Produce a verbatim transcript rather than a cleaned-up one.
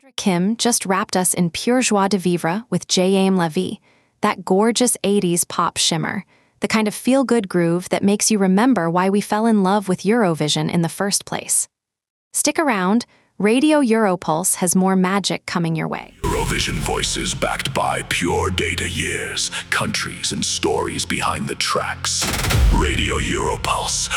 Kim just wrapped us in pure joie de vivre with J. Aim La Vie, that gorgeous eighties pop shimmer, the kind of feel-good groove that makes you remember why we fell in love with Eurovision in the first place. Stick around, Radio Europulse has more magic coming your way. Eurovision voices backed by pure data years, countries and stories behind the tracks. Radio Europulse,